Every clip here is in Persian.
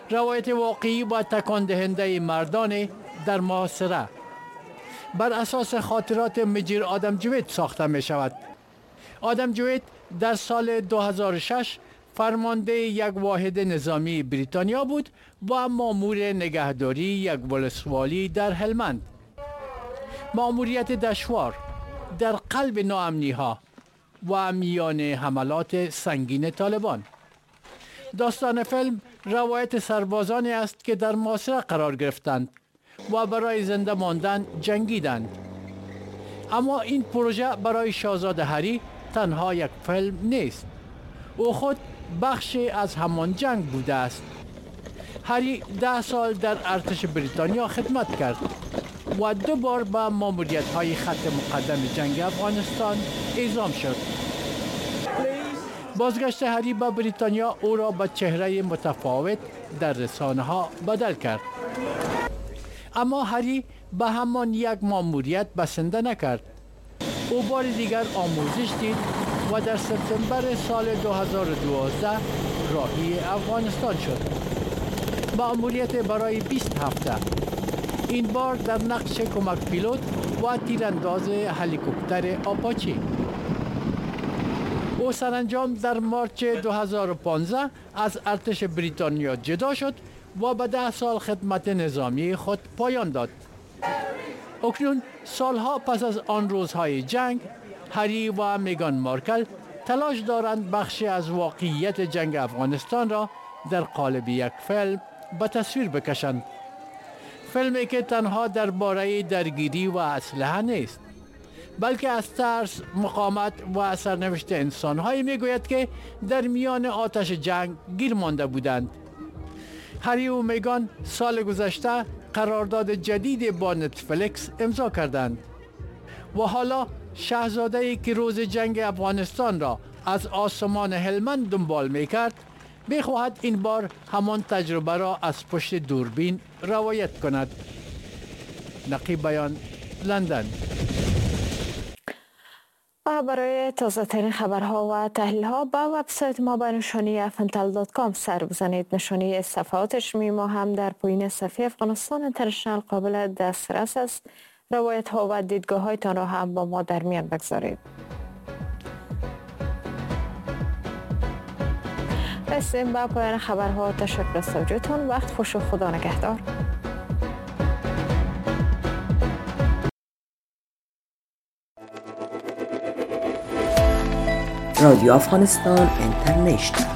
روایت واقعی و تکان دهنده مردان در محاصره بر اساس خاطرات مجیر آدم جوید ساخته می شود. آدم جوید در سال 2006 فرمانده یک واحد نظامی بریتانیا بود و مأمور نگهداری یک ولسوالی در هلمند. مأموریت دشوار در قلب ناامنی ها و میان حملات سنگین طالبان. داستان فیلم روایت سربازانی است که در محاصره قرار گرفتند و برای زنده ماندن جنگیدند. اما این پروژه برای شاهزاده هری تنها یک فیلم نیست. او خود بخشی از همان جنگ بوده است. هری 10 سال در ارتش بریتانیا خدمت کرد و 2 بار به ماموریت‌های خط مقدم جنگ افغانستان اعزام شد. بازگشت هری به بریتانیا او را به چهره متفاوت در رسانه‌ها بدل کرد. اما هری به همان یک ماموریت بسنده نکرد. او بار دیگر آموزش دید و در سپتامبر سال 2012 راهی افغانستان شد. ماموریت برای 20 هفته. این بار در نقش کمک پیلوت و تیرانداز هلیکوپتر آپاچی. او سرانجام در مارچ 2015 از ارتش بریتانیا جدا شد و به 10 سال خدمت نظامی خود پایان داد. اکنون سالها پس از آن روزهای جنگ، هری و میگان مارکل تلاش دارند بخشی از واقعیت جنگ افغانستان را در قالب یک فیلم به تصویر بکشند. فیلمی که تنها درباره درگیری و اسلحه نیست، بلکه از ترس، مقاومت و سرنوشت انسان‌هایی میگوید که در میان آتش جنگ گیر مانده بودند. هری و میگان سال گذشته قرارداد جدیدی با نتفلیکس امضا کردند و حالا شاهزاده‌ای که روز جنگ افغانستان را از آسمان هلمند دنبال می‌کرد می‌خواهد این بار همان تجربه را از پشت دوربین روایت کند. نقیب بیان، لندن. و برای تازه ترین خبرها و تحلیل ها به وبسایت ما به نشانی afntal.com سر بزنید. نشانی صفحات اجتماعی ما هم در پایین صفحه افغانستان اینترنشنال قابل دسترس است. روایت ها و دیدگاه هایتان را هم با ما در میان بگذارید. رسیدیم به پایان خبرها. تشکر از توجهتان. وقت خوش و خدا نگهدار. رادیو افغانستان اینترنشنال.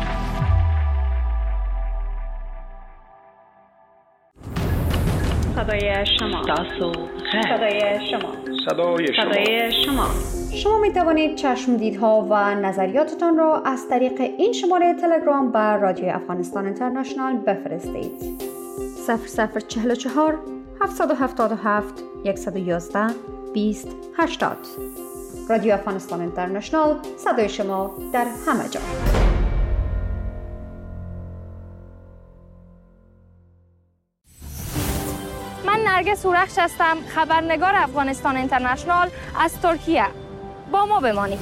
صدای شما. صدای شما. صدای شما. شما می توانید چشمدیدها و نظریاتتان را از طریق این شماره تلگرام به رادیو افغانستان اینترنشنال بفرستید. 0044 777 111 20 80. رادیو افغانستان اینترنشنال، صدای شما در همه جا. من نرگس هورخش هستم، خبرنگار افغانستان اینترنشنال از ترکیه. با ما بمانید.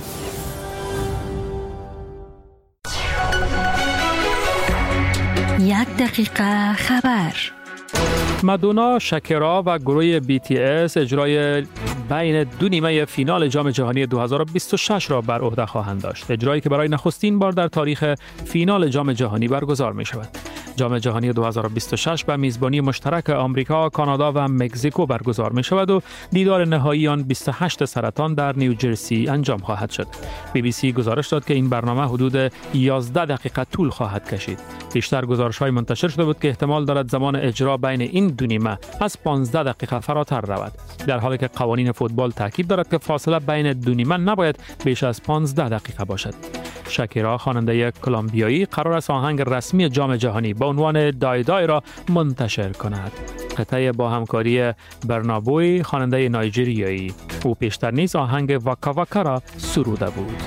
یک دقیقه خبر. مادونا، شاکرا و گروه BTS اجرای بین 2 نیمه فینال جام جهانی 2026 را بر عهده خواهند داشت. اجرایی که برای نخستین بار در تاریخ فینال جام جهانی برگزار می شود. جام جهانی 2026 به میزبانی مشترک آمریکا، کانادا و مکزیکو برگزار می شود و دیدار نهایی آن 28 سرطان در نیوجرسی انجام خواهد شد. BBC گزارش داد که این برنامه حدود 11 دقیقه طول خواهد کشید. بیشتر گزارش‌های منتشر شده بود که احتمال دارد زمان اجرا بین این 2 نیمه از 15 دقیقه فراتر رود، در حالی که قوانین فوتبال تاکید دارد که فاصله بین 2 نیمه نباید بیش از 15 دقیقه باشد. شاکرا، خواننده کلمبیایی، قرار است آهنگ رسمی جام جهانی با عنوان دای دای را منتشر کند. قطعه با همکاری برنابوی، خواننده نایجریایی. او پیشتر نیز آهنگ واکا واکا را سروده بود.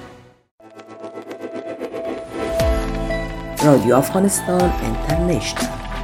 رادیو افغانستان اینترنشنال.